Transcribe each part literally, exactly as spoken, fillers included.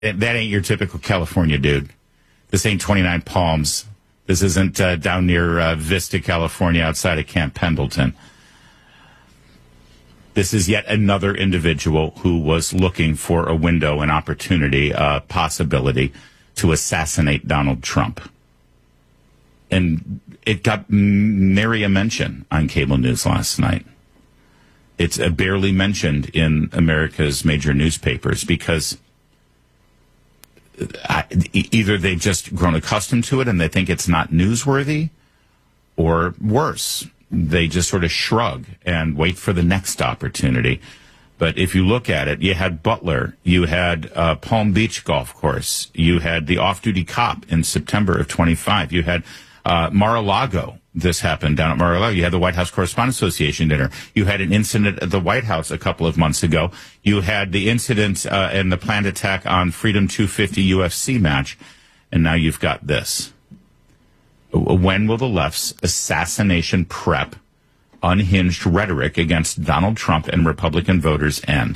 That ain't your typical California dude. This ain't twenty-nine Palms. This isn't uh, down near uh, Vista, California, outside of Camp Pendleton. This is yet another individual who was looking for a window, an opportunity, a possibility to assassinate Donald Trump. And it got nary a mention on cable news last night. It's uh, barely mentioned in America's major newspapers because I, either they've just grown accustomed to it and they think it's not newsworthy, or worse, they just sort of shrug and wait for the next opportunity. But if you look at it, you had Butler, you had uh, Palm Beach Golf Course, you had the off-duty cop in September of twenty-five, you had uh, Mar-a-Lago. This happened down at Mar-a-Lago. You had the White House Correspondents Association dinner. You had an incident at the White House a couple of months ago. You had the incident uh, and the planned attack on Freedom two fifty U F C match. And now you've got this. When will the left's assassination prep, unhinged rhetoric against Donald Trump and Republican voters end?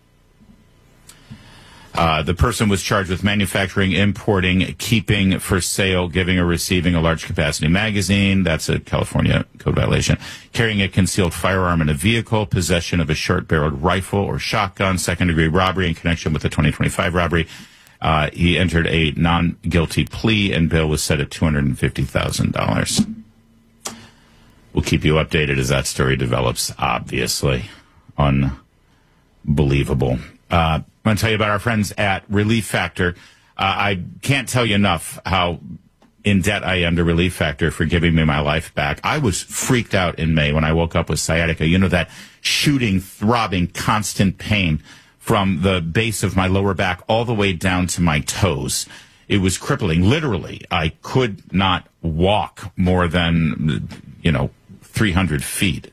Uh, the person was charged with manufacturing, importing, keeping for sale, giving or receiving a large capacity magazine. That's a California code violation. Carrying a concealed firearm in a vehicle, possession of a short-barreled rifle or shotgun, second-degree robbery in connection with the twenty twenty-five robbery. Uh, he entered a non-guilty plea, and bail was set at two hundred fifty thousand dollars. We'll keep you updated as that story develops, obviously. Unbelievable. Uh, I'm going to tell you about our friends at Relief Factor. Uh, I can't tell you enough how in debt I am to Relief Factor for giving me my life back. I was freaked out in May when I woke up with sciatica. You know, that shooting, throbbing, constant pain from the base of my lower back all the way down to my toes. It was crippling. Literally, I could not walk more than, you know, three hundred feet.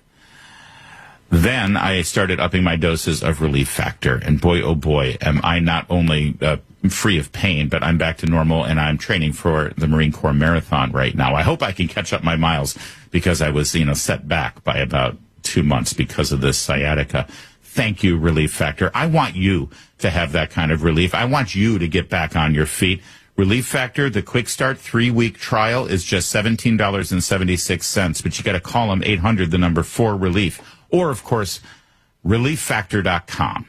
Then I started upping my doses of Relief Factor, and boy, oh boy, am I not only uh, free of pain, but I'm back to normal, and I'm training for the Marine Corps Marathon right now. I hope I can catch up my miles because I was, you know, set back by about two months because of this sciatica. Thank you, Relief Factor. I want you to have that kind of relief. I want you to get back on your feet. Relief Factor, the quick start three-week trial is just seventeen dollars and seventy-six cents, but you got to call them eight hundred, the number four, relief. Or, of course, relief factor dot com.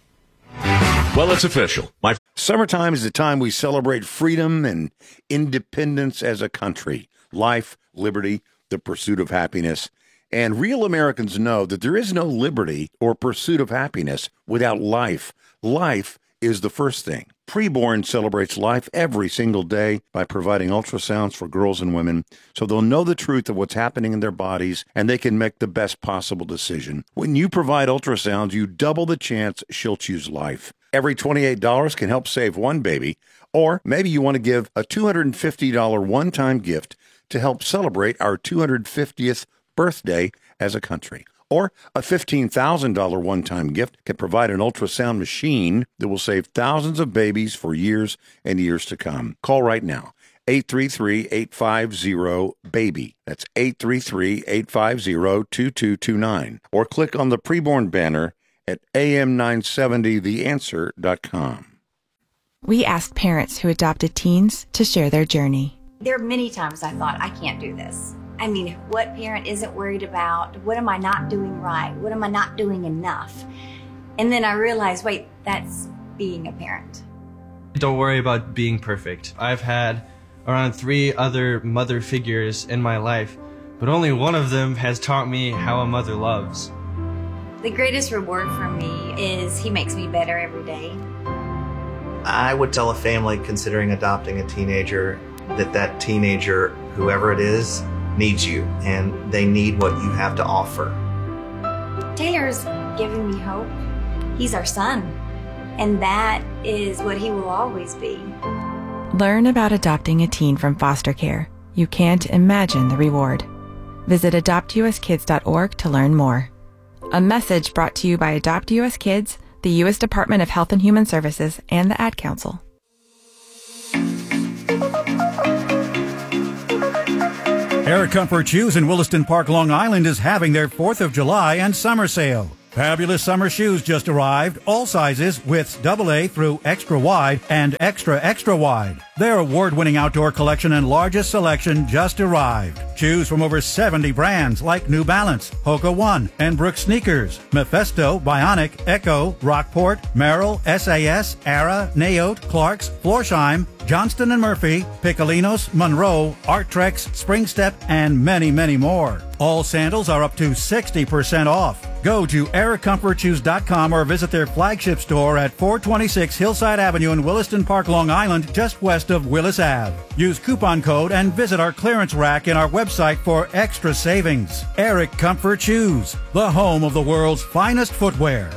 Well, it's official. My Summertime is the time we celebrate freedom and independence as a country. Life, liberty, the pursuit of happiness. And real Americans know that there is no liberty or pursuit of happiness without life. Life is the first thing. Preborn celebrates life every single day by providing ultrasounds for girls and women so they'll know the truth of what's happening in their bodies and they can make the best possible decision. When you provide ultrasounds, you double the chance she'll choose life. Every twenty-eight dollars can help save one baby, or maybe you want to give a two hundred fifty dollars one-time gift to help celebrate our two hundred fiftieth birthday as a country. Or a fifteen thousand dollars one-time gift can provide an ultrasound machine that will save thousands of babies for years and years to come. Call right now, eight three three, eight five zero, BABY. That's eight three three, eight five zero, two two two nine. Or click on the preborn banner at A M nine seventy the answer dot com. We asked parents who adopted teens to share their journey. There are many times I thought, I can't do this. I mean, what parent isn't worried about, what am I not doing right? What am I not doing enough? And then I realized, wait, that's being a parent. Don't worry about being perfect. I've had around three other mother figures in my life, but only one of them has taught me how a mother loves. The greatest reward for me is he makes me better every day. I would tell a family considering adopting a teenager that that teenager, whoever it is, needs you, and they need what you have to offer. Taylor's giving me hope. He's our son, and that is what he will always be. Learn about adopting a teen from foster care. You can't imagine the reward. Visit adopt u s kids dot org to learn more. A message brought to you by Adopt U S Kids, the U S Department of Health and Human Services, and the Ad Council. Air Comfort Shoes in Williston Park, Long Island is having their fourth of July and summer sale. Fabulous summer shoes just arrived. All sizes, widths double A through extra wide and extra extra wide. Their award-winning outdoor collection and largest selection just arrived. Choose from over seventy brands like New Balance, Hoka One, and Brooks Sneakers, Mephisto, Bionic, Echo, Rockport, Merrill, S A S, Ara, Naote, Clarks, Florsheim, Johnston and Murphy, Piccolinos, Monroe, Arttrex, Springstep, and many, many more. All sandals are up to sixty percent off. Go to eric comfort shoes dot com or visit their flagship store at four twenty-six Hillside Avenue in Williston Park, Long Island, just west of Willis Ave. Use coupon code and visit our clearance rack in our website for extra savings. Eric Comfort Shoes, the home of the world's finest footwear.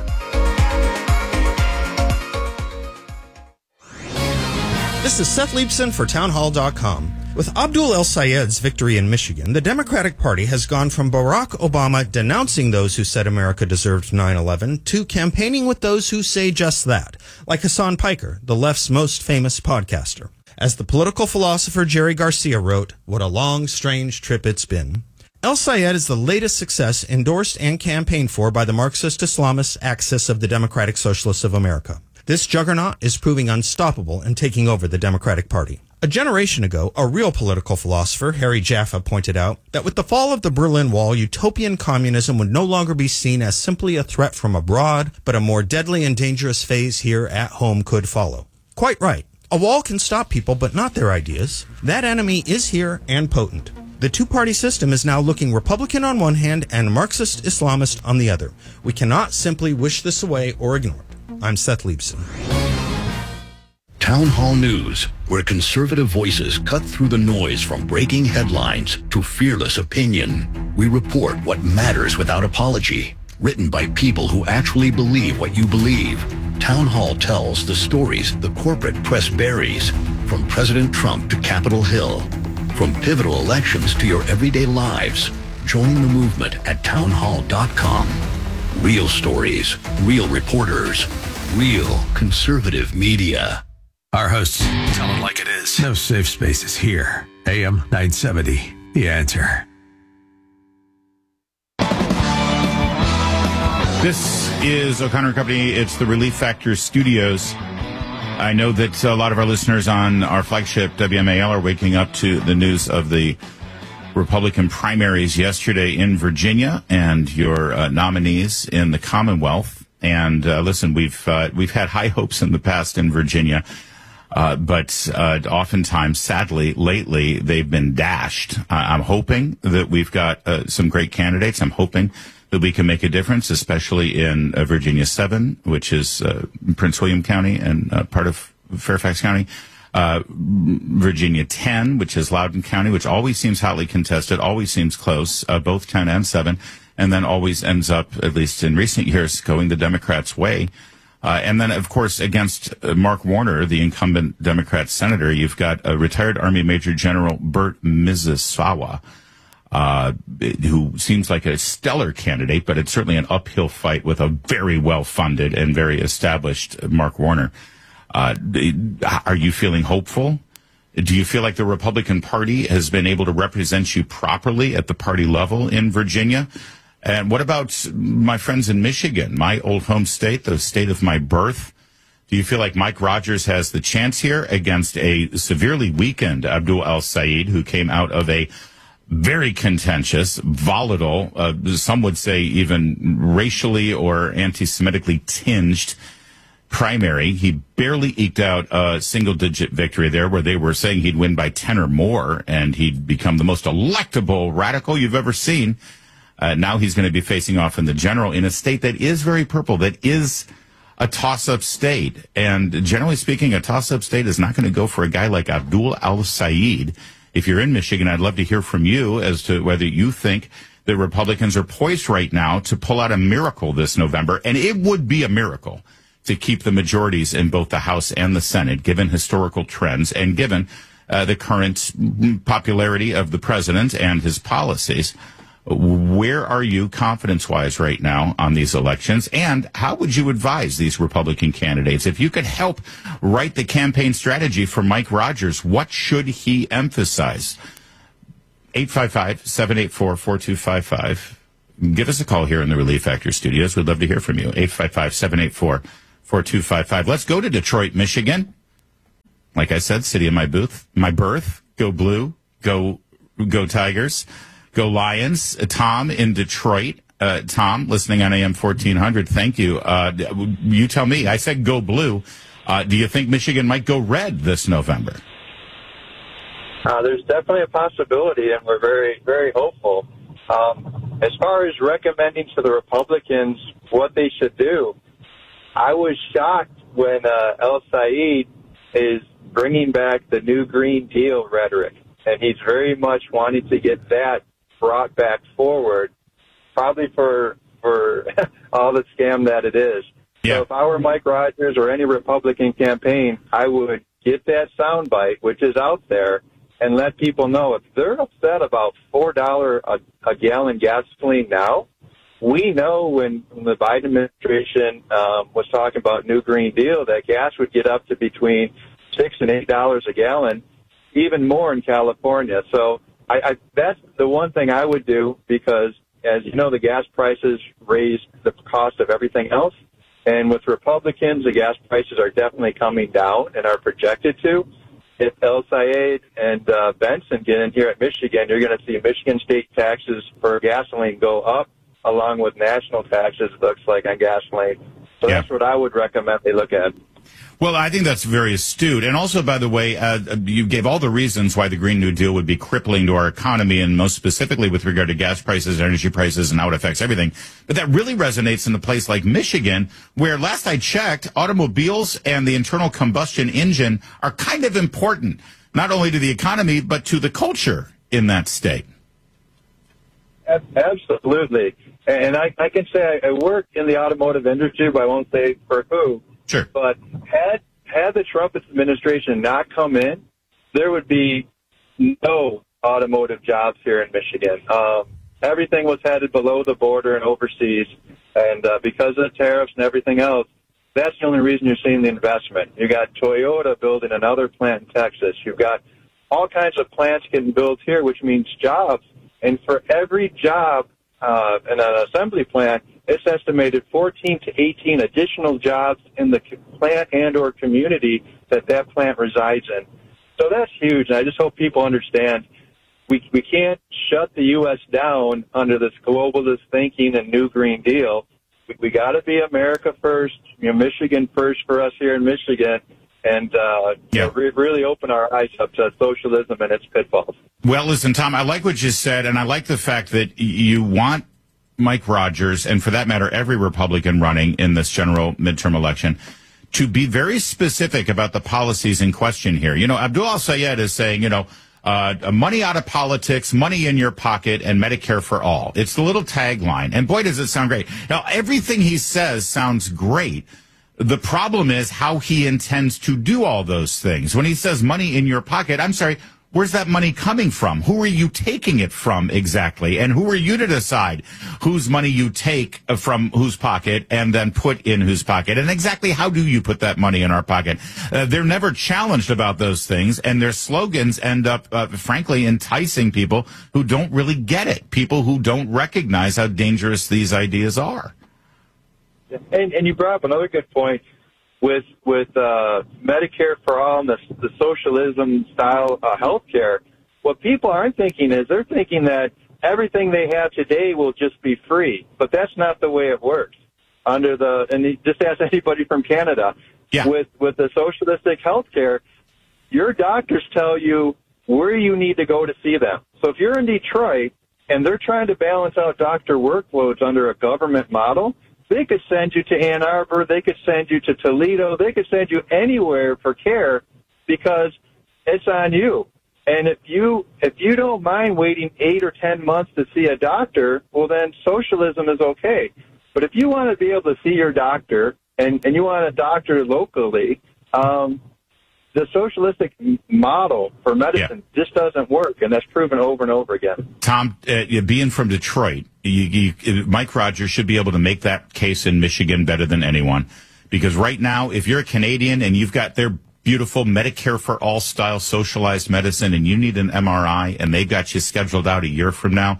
This is Seth Leibson for townhall dot com. With Abdul El Sayed's victory in Michigan, the Democratic Party has gone from Barack Obama denouncing those who said America deserved nine eleven to campaigning with those who say just that, like Hassan Piker, the left's most famous podcaster. As the political philosopher Jerry Garcia wrote, "What a long, strange trip it's been." El Sayed is the latest success endorsed and campaigned for by the Marxist Islamist axis of the Democratic Socialists of America. This juggernaut is proving unstoppable and taking over the Democratic Party. A generation ago, a real political philosopher, Harry Jaffa, pointed out that with the fall of the Berlin Wall, utopian communism would no longer be seen as simply a threat from abroad, but a more deadly and dangerous phase here at home could follow. Quite right. A wall can stop people, but not their ideas. That enemy is here and potent. The two-party system is now looking Republican on one hand and Marxist Islamist on the other. We cannot simply wish this away or ignore it. I'm Seth Leibson. Town Hall News, where conservative voices cut through the noise from breaking headlines to fearless opinion. We report what matters without apology. Written by people who actually believe what you believe. Town Hall tells the stories the corporate press buries, from President Trump to Capitol Hill. From pivotal elections to your everyday lives. Join the movement at town hall dot com. Real stories, real reporters, real conservative media. Our hosts tell it like it is. No safe spaces here. A M nine seventy, The Answer. This is O'Connor Company. It's the Relief Factor Studios. I know that a lot of our listeners on our flagship W M A L are waking up to the news of the Republican primaries yesterday in Virginia and your uh, nominees in the Commonwealth. And uh, listen, we've uh, we've had high hopes in the past in Virginia. Uh, but uh, oftentimes, sadly, lately, they've been dashed. Uh, I'm hoping that we've got uh, some great candidates. I'm hoping that we can make a difference, especially in uh, Virginia seven, which is uh, Prince William County and uh, part of Fairfax County. Uh, Virginia ten, which is Loudoun County, which always seems hotly contested, always seems close, uh, both ten and seven, and then always ends up, at least in recent years, going the Democrats' way. Uh, and then, of course, against uh, Mark Warner, the incumbent Democrat senator, you've got a retired Army Major General Bert Mizusawa, uh, who seems like a stellar candidate, but it's certainly an uphill fight with a very well-funded and very established Mark Warner. Uh, are you feeling hopeful? Do you feel like the Republican Party has been able to represent you properly at the party level in Virginia? And what about my friends in Michigan, my old home state, the state of my birth? Do you feel like Mike Rogers has the chance here against a severely weakened Abdul El Sayed, who came out of a very contentious, volatile, uh, some would say even racially or anti-Semitically tinged primary? He barely eked out a single-digit victory there, where they were saying he'd win by ten or more, and he'd become the most electable radical you've ever seen. Uh, now he's going to be facing off in the general in a state that is very purple, that is a toss-up state. And generally speaking, a toss-up state is not going to go for a guy like Abdul El Sayed. If you're in Michigan, I'd love to hear from you as to whether you think that Republicans are poised right now to pull out a miracle this November. And it would be a miracle to keep the majorities in both the House and the Senate, given historical trends and given uh, the current popularity of the president and his policies. Where are you confidence-wise right now on these elections? And how would you advise these Republican candidates? If you could help write the campaign strategy for Mike Rogers, what should he emphasize? eight five five, seven eight four, four two five five. give us a call here in the Relief Factor studios. We'd love to hear from you. eight five five, seven eight four, four two five five. Let's go to Detroit, Michigan. Like I said, city of my booth, my birth. Go Blue. Go, go Tigers. Go Lions. Uh, Tom in Detroit. Uh, Tom, listening on A M fourteen hundred. Thank you. Uh, you tell me. I said go Blue. Uh, do you think Michigan might go red this November? Uh, there's definitely a possibility, and we're very, very hopeful. Um, as far as recommending to the Republicans what they should do, I was shocked when uh, El Sayed is bringing back the new Green Deal rhetoric, and he's very much wanting to get that brought back forward, probably for for all the scam that it is. Yeah. So if I were Mike Rogers or any Republican campaign, I would get that soundbite, which is out there, and let people know if they're upset about four dollars a, a gallon gasoline now. We know when, when the Biden administration um, was talking about New Green Deal that gas would get up to between six and eight dollars a gallon, even more in California. So I, I, that's the one thing I would do because, as you know, the gas prices raised the cost of everything else. And with Republicans, the gas prices are definitely coming down and are projected to. If El Sayed and uh, Benson get in here at Michigan, you're going to see Michigan state taxes for gasoline go up, along with national taxes, it looks like, on gasoline. So yeah. That's what I would recommend they look at. Well, I think that's very astute. And also, by the way, uh, you gave all the reasons why the Green New Deal would be crippling to our economy, and most specifically with regard to gas prices, energy prices, and how it affects everything. But that really resonates in a place like Michigan, where last I checked, automobiles and the internal combustion engine are kind of important, not only to the economy, but to the culture in that state. Absolutely. And I, I can say I, I work in the automotive industry, but I won't say for who. Sure. But had had the Trump administration not come in, there would be no automotive jobs here in Michigan. Um, everything was headed below the border and overseas. And uh, because of the tariffs and everything else, that's the only reason you're seeing the investment. You got Toyota building another plant in Texas. You've got all kinds of plants getting built here, which means jobs. And for every job uh, in an assembly plant, it's estimated fourteen to eighteen additional jobs in the plant and or community that that plant resides in. So that's huge, and I just hope people understand we we can't shut the U S down under this globalist thinking and New Green Deal. We, we got to be America first, you know, Michigan first for us here in Michigan, and uh, yeah. you know, re- really open our eyes up to socialism and its pitfalls. Well, listen, Tom, I like what you said, and I like the fact that you want Mike Rogers, and for that matter, every Republican running in this general midterm election, to be very specific about the policies in question here. You know, Abdul Al-Sayed is saying, you know, uh, money out of politics, money in your pocket, and Medicare for all. It's the little tagline. And boy, does it sound great. Now, everything he says sounds great. The problem is how he intends to do all those things. When he says money in your pocket, I'm sorry, where's that money coming from? Who are you taking it from exactly? And who are you to decide whose money you take from whose pocket and then put in whose pocket? And exactly how do you put that money in our pocket? Uh, they're never challenged about those things, and their slogans end up, uh, frankly, enticing people who don't really get it, people who don't recognize how dangerous these ideas are. And, and you brought up another good point. With with uh, Medicare for all and the, the socialism style uh, health care, what people aren't thinking is they're thinking that everything they have today will just be free. But that's not the way it works. Under the and just ask anybody from Canada. Yeah. With with the socialistic health care, your doctors tell you where you need to go to see them. So if you're in Detroit and they're trying to balance out doctor workloads under a government model, they could send you to Ann Arbor. They could send you to Toledo. They could send you anywhere for care because it's on you. And if you if you don't mind waiting eight or ten months to see a doctor, well, then socialism is okay. But if you want to be able to see your doctor and, and you want a doctor locally, um, the socialistic model for medicine yeah. just doesn't work, and that's proven over and over again. Tom, uh, being from Detroit, you, you, Mike Rogers should be able to make that case in Michigan better than anyone. Because right now, if you're a Canadian and you've got their beautiful Medicare for all style socialized medicine and you need an M R I and they got you scheduled out a year from now,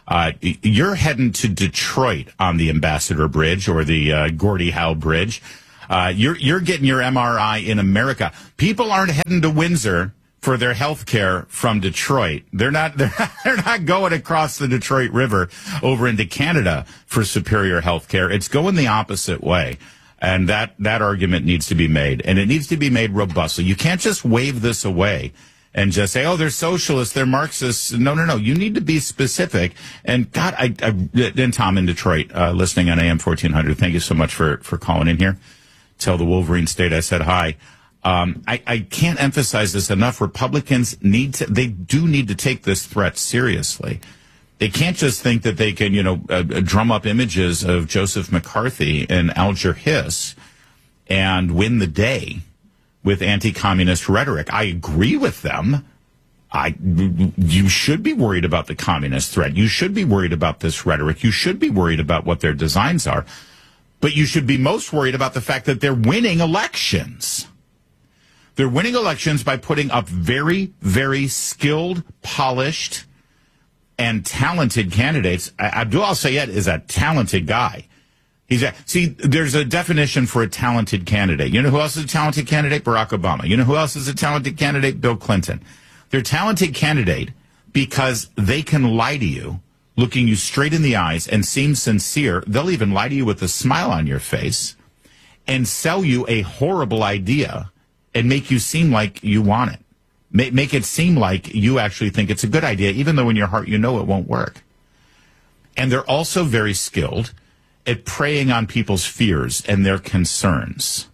Uh, you're heading to Detroit on the Ambassador Bridge or the uh, Gordie Howe Bridge. Uh, you're you're getting your M R I in America. People aren't heading to Windsor for their health care from Detroit. They're not, they're not, they're not going across the Detroit River over into Canada for superior health care. It's going the opposite way. And that, that argument needs to be made. And it needs to be made robustly. You can't just wave this away and just say, oh, they're socialists, they're Marxists. No, no, no. You need to be specific. And God, I, I and Tom in Detroit, uh, listening on A M fourteen hundred. Thank you so much for, for calling in here. Tell the Wolverine State I said hi. Um, I, I can't emphasize this enough. Republicans need to, they do need to take this threat seriously. They can't just think that they can, you know, uh, drum up images of Joseph McCarthy and Alger Hiss and win the day with anti-communist rhetoric. I agree with them. I, you should be worried about the communist threat. You should be worried about this rhetoric. You should be worried about what their designs are. But you should be most worried about the fact that they're winning elections. They're winning elections by putting up very, very skilled, polished, and talented candidates. Abdul al-Sayed is a talented guy. He's a, see, there's a definition for a talented candidate. You know who else is a talented candidate? Barack Obama. You know who else is a talented candidate? Bill Clinton. They're a talented candidate because they can lie to you, looking you straight in the eyes and seem sincere. They'll even lie to you with a smile on your face and sell you a horrible idea and make you seem like you want it. Make, make it seem like you actually think it's a good idea, even though in your heart you know it won't work. And they're also very skilled at preying on people's fears and their concerns.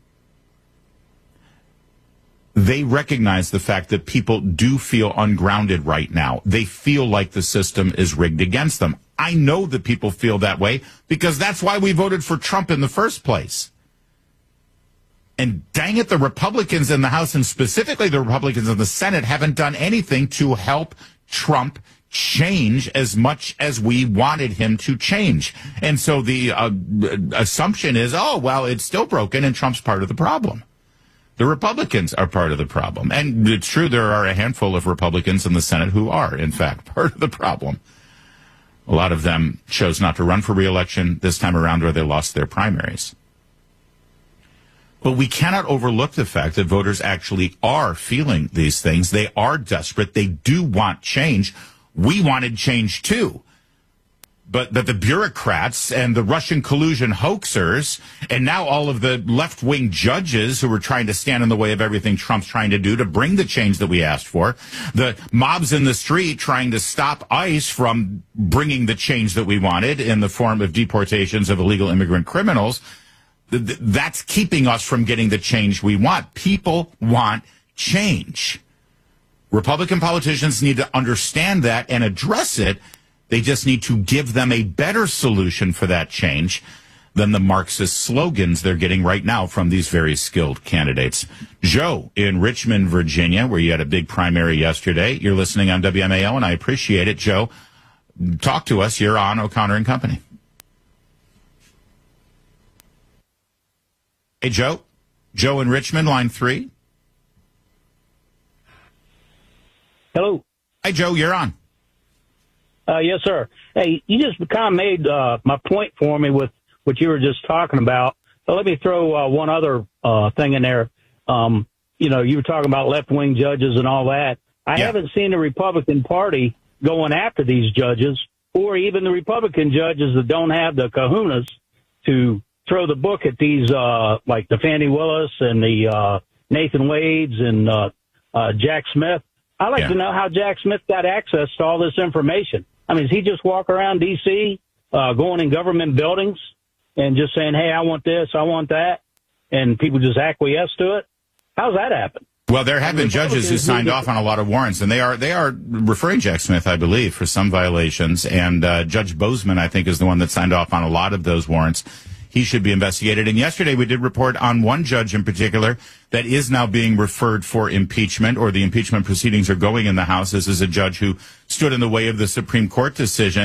They recognize the fact that people do feel ungrounded right now. They feel like the system is rigged against them. I know that people feel that way because that's why we voted for Trump in the first place. And dang it, the Republicans in the House, and specifically the Republicans in the Senate, haven't done anything to help Trump change as much as we wanted him to change. And so the uh, assumption is, oh, well, it's still broken and Trump's part of the problem. The Republicans are part of the problem. And it's true, there are a handful of Republicans in the Senate who are, in fact, part of the problem. A lot of them chose not to run for re-election this time around, or they lost their primaries. But we cannot overlook the fact that voters actually are feeling these things. They are desperate. They do want change. We wanted change too. But that the bureaucrats and the Russian collusion hoaxers and now all of the left-wing judges who are trying to stand in the way of everything Trump's trying to do to bring the change that we asked for, the mobs in the street trying to stop ICE from bringing the change that we wanted in the form of deportations of illegal immigrant criminals, that's keeping us from getting the change we want. People want change. Republican politicians need to understand that and address it. They just need to give them a better solution for that change than the Marxist slogans they're getting right now from these very skilled candidates. Joe in Richmond, Virginia, where you had a big primary yesterday. You're listening on W M A L, and I appreciate it. Joe, talk to us. You're on O'Connor and Company. Hey, Joe. Joe in Richmond, line three. Hello. Hi, Joe. You're on. Uh, yes, sir. Hey, you just kind of made uh, my point for me with what you were just talking about. So let me throw uh, one other uh, thing in there. Um, you know, you were talking about left-wing judges and all that. I yeah. haven't seen the Republican Party going after these judges, or even the Republican judges that don't have the kahunas to throw the book at these, uh, like the Fannie Willis and the uh, Nathan Wades and uh, uh, Jack Smith. I'd like yeah. to know how Jack Smith got access to all this information. I mean, does he just walk around D C, uh, going in government buildings and just saying, hey, I want this, I want that, and people just acquiesce to it? How's that happen? Well, there have been judges who signed off on a lot of warrants, and they are they are referring Jack Smith, I believe, for some violations. And uh, Judge Bozeman, I think, is the one that signed off on a lot of those warrants. He should be investigated. And yesterday we did report on one judge in particular that is now being referred for impeachment, or the impeachment proceedings are going in the House. This is a judge who stood in the way of the Supreme Court decision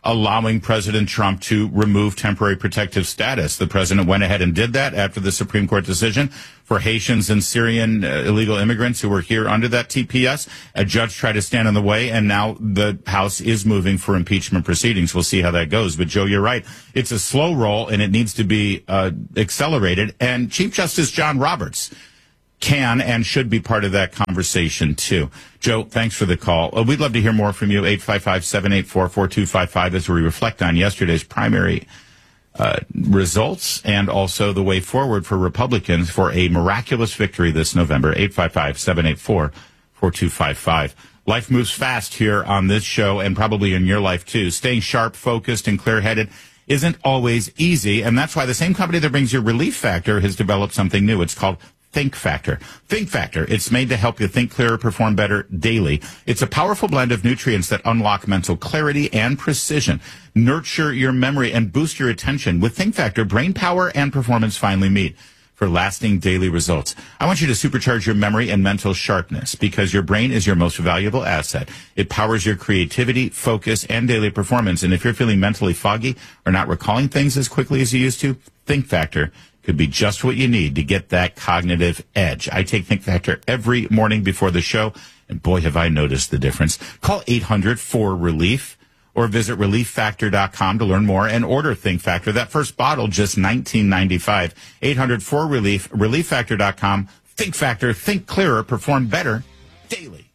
allowing President Trump to remove temporary protective status. The president went ahead and did that after the Supreme Court decision for Haitians and Syrian uh, illegal immigrants who were here under that T P S. A judge tried to stand in the way, and now the House is moving for impeachment proceedings. We'll see how that goes. But, Joe, you're right. It's a slow roll, and it needs to be uh, accelerated. And Chief Justice John Roberts can and should be part of that conversation, too. Joe, thanks for the call. Uh, we'd love to hear more from you, eight five five, seven eight four, four two five five, as we reflect on yesterday's primary uh, results and also the way forward for Republicans for a miraculous victory this November, eight five five, seven eight four, four two five five. Life moves fast here on this show and probably in your life, too. Staying sharp, focused, and clear-headed isn't always easy, and that's why the same company that brings you Relief Factor has developed something new. It's called Think Factor. Think Factor. It's made to help you think clearer, perform better daily. It's a powerful blend of nutrients that unlock mental clarity and precision, nurture your memory, and boost your attention. With Think Factor, brain power and performance finally meet for lasting daily results. I want you to supercharge your memory and mental sharpness because your brain is your most valuable asset. It powers your creativity, focus, and daily performance. And if you're feeling mentally foggy or not recalling things as quickly as you used to, Think Factor could be just what you need to get that cognitive edge. I take Think Factor every morning before the show, and boy, have I noticed the difference. Call eight hundred four relief or visit relief factor dot com to learn more and order Think Factor. That first bottle, just nineteen ninety-five. eight hundred four relief, relief factor dot com. Think Factor, think clearer, perform better daily.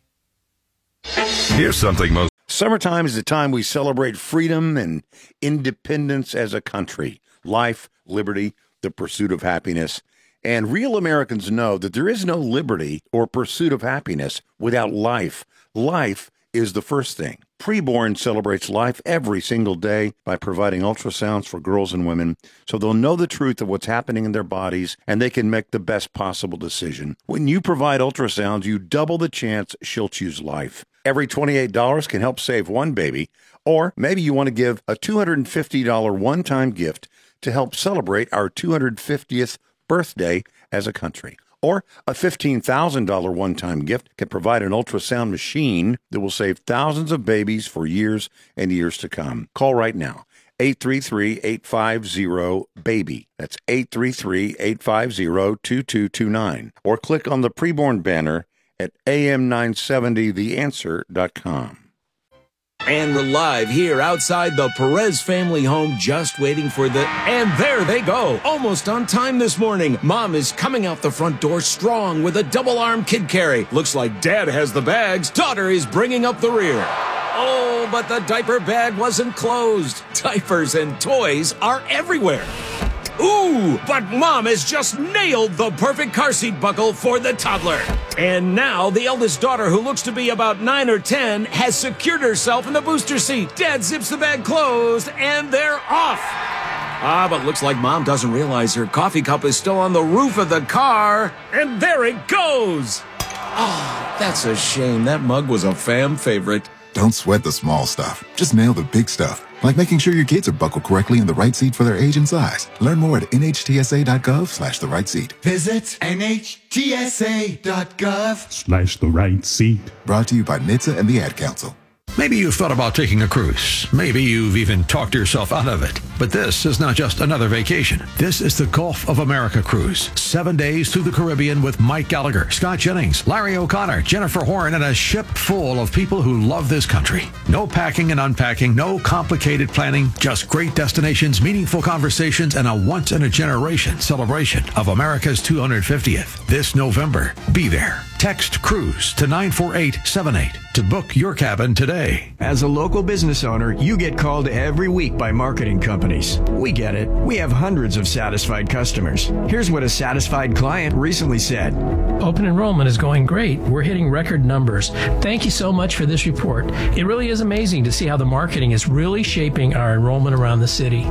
Here's something most... Summertime is the time we celebrate freedom and independence as a country. Life, liberty, the pursuit of happiness. And real Americans know that there is no liberty or pursuit of happiness without life. Life is the first thing. Preborn celebrates life every single day by providing ultrasounds for girls and women so they'll know the truth of what's happening in their bodies and they can make the best possible decision. When you provide ultrasounds, you double the chance she'll choose life. Every twenty-eight dollars can help save one baby, or maybe you want to give a two hundred fifty dollars one-time gift to help celebrate our two hundred fiftieth birthday as a country. Or a fifteen thousand dollars one-time gift can provide an ultrasound machine that will save thousands of babies for years and years to come. Call right now, eight three three, eight five zero, BABY. That's eight three three, eight five zero, two two two nine. Or click on the preborn banner at A M nine seventy the answer dot com. And we're live here outside the Perez family home, just waiting for the... And there they go, almost on time this morning. Mom is coming out the front door strong with a double-arm kid carry. Looks like Dad has the bags. Daughter is bringing up the rear. Oh, but the diaper bag wasn't closed. Diapers and toys are everywhere. Ooh, but Mom has just nailed the perfect car seat buckle for the toddler. And now the eldest daughter, who looks to be about nine or ten, has secured herself in the booster seat. Dad zips the bag closed, and they're off. Ah, but looks like Mom doesn't realize her coffee cup is still on the roof of the car. And there it goes. Oh, that's a shame. That mug was a fam favorite. Don't sweat the small stuff. Just nail the big stuff. Like making sure your kids are buckled correctly in the right seat for their age and size. Learn more at N H T S A dot gov slash the right seat. Visit N H T S A dot gov Slash the right seat. Brought to you by N H T S A and the Ad Council. Maybe you've thought about taking a cruise. Maybe you've even talked yourself out of it. But this is not just another vacation. This is the Gulf of America cruise. Seven days through the Caribbean with Mike Gallagher, Scott Jennings, Larry O'Connor, Jennifer Horn, and a ship full of people who love this country. No packing and unpacking, no complicated planning, just great destinations, meaningful conversations, and a once-in-a-generation celebration of America's two hundred fiftieth. This November, be there. Text CRUISE to nine four eight seven eight to book your cabin today. As a local business owner, you get called every week by marketing companies. We get it. We have hundreds of satisfied customers. Here's what a satisfied client recently said. Open enrollment is going great. We're hitting record numbers. Thank you so much for this report. It really is amazing to see how the marketing is really shaping our enrollment around the city.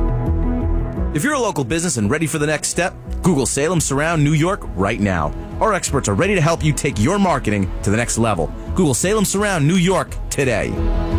If you're a local business and ready for the next step, Google Salem Surround New York right now. Our experts are ready to help you take your marketing to the next level. Google Salem Surround New York today.